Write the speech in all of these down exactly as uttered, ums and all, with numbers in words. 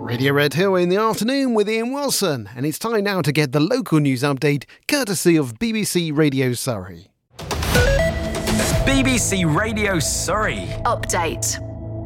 Radio Red Hill in the afternoon with Ian Wilson, and it's time now to get the local news update courtesy of B B C Radio Surrey. B B C Radio Surrey. Update.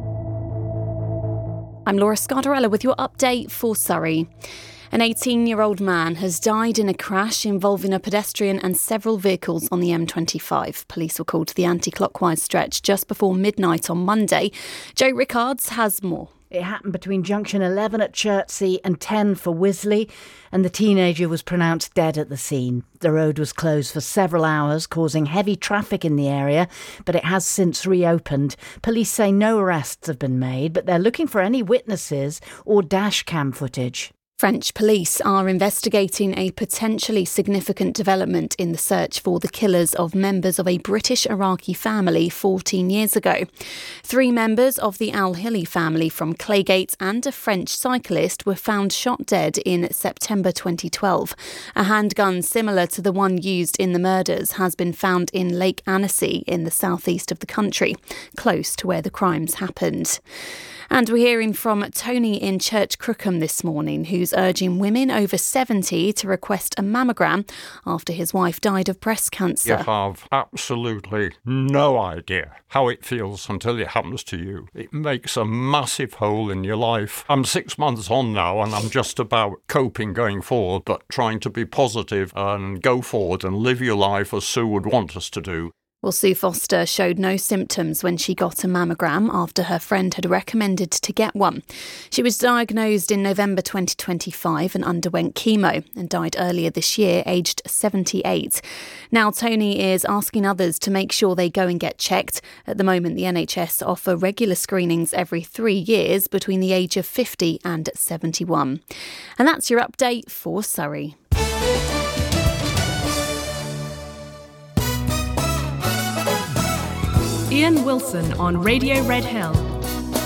I'm Laura Scardarella with your update for Surrey. An eighteen-year-old man has died in a crash involving a pedestrian and several vehicles on the M twenty-five. Police were called to the anti-clockwise stretch just before midnight on Monday. Joe Rickards has more. It happened between junction eleven at Chertsey and ten for Wisley, and the teenager was pronounced dead at the scene. The road was closed for several hours, causing heavy traffic in the area, but it has since reopened. Police say no arrests have been made, but they're looking for any witnesses or dash cam footage. French police are investigating a potentially significant development in the search for the killers of members of a British Iraqi family fourteen years ago. Three members of the Al-Hili family from Claygate and a French cyclist were found shot dead in September twenty twelve. A handgun similar to the one used in the murders has been found in Lake Annecy in the southeast of the country, close to where the crimes happened. And we're hearing from Tony in Church Crookham this morning, who's urging women over seventy to request a mammogram after his wife died of breast cancer. You have absolutely no idea how it feels until it happens to you. It makes a massive hole in your life. I'm six months on now and I'm just about coping going forward, but trying to be positive and go forward and live your life as Sue would want us to do. Well, Sue Foster showed no symptoms when she got a mammogram after her friend had recommended to get one. She was diagnosed in November twenty twenty-five and underwent chemo and died earlier this year, aged seventy-eight. Now, Tony is asking others to make sure they go and get checked. At the moment, the N H S offer regular screenings every three years between the age of fifty and seventy-one. And that's your update for Surrey. Ian Wilson on Radio Red Hill.